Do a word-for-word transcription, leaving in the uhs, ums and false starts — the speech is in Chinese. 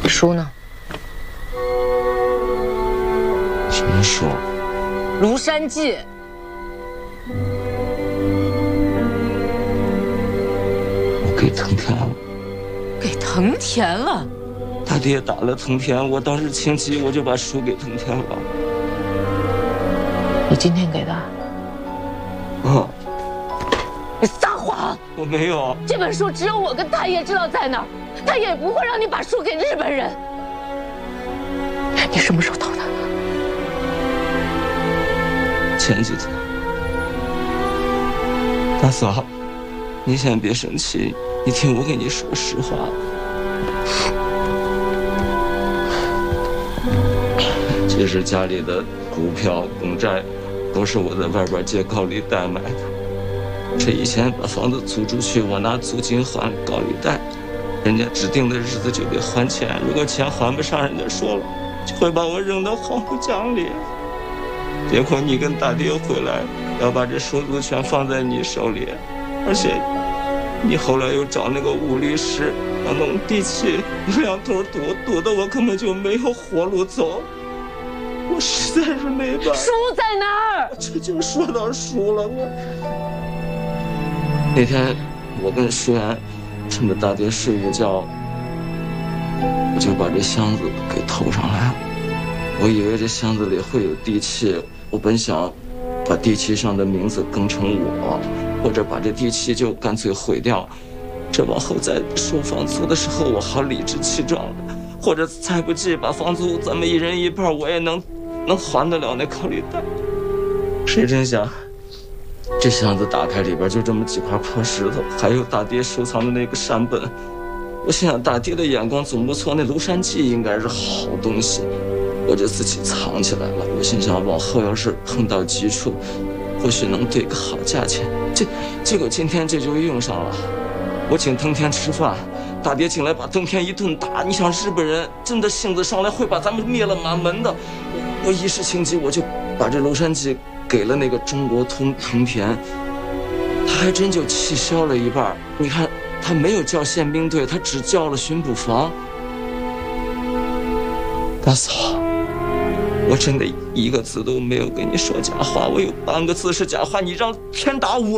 书呢？ 什么书？ 《庐山记》。 我给藤田了。 给藤田了？ 大爹打了藤田，我当时情急，我就把书给藤田了。 你今天给的？ 啊！ 你撒谎！ 我没有。 这本书只有我跟大爷知道在哪儿，他也不会让你把书给日本人。你什么时候偷的？ 前几天。大嫂，你先别生气，你听我跟你说实话。其实家里的股票、公债，都是我在外边借高利贷买的。这以前把房子租出去，我拿租金还高利贷，人家指定的日子就得还钱，如果钱还不上，人家说了，就会把我扔到黄浦江里。结果你跟大爹回来，要把这手足全放在你手里，而且你后来又找那个吴律师要弄地契，两头堵，堵得我根本就没有活路走。我实在是没办法。 书在哪儿？ 这就说到书了。我那天我跟舒媛趁着大爹睡午觉，我就把这箱子给偷上来了。我以为这箱子里会有地契，我本想把地契上的名字更成我，或者把这地契就干脆毁掉，这往后在收房租的时候我好理直气壮的，或者再不济把房租咱们一人一半，我也能能还得了那高利贷。谁真想这箱子打开，里边就这么几块破石头，还有大爹收藏的那个山本。我心想大爹的眼光总不错，那《庐山记》应该是好东西，我就自己藏起来了。我心想往后要是碰到急处，或许能对个好价钱。这结果今天这就用上了。我请藤田吃饭，大爹进来把藤田一顿打。你想日本人真的性子上来会把咱们灭了满门的。我我一时情急，我就把这《庐山记》给了那个中国通藤田，他还真就气消了一半。你看他没有叫宪兵队，他只叫了巡捕房。大嫂，我真的一个字都没有跟你说假话，我有半个字是假话，你让天打五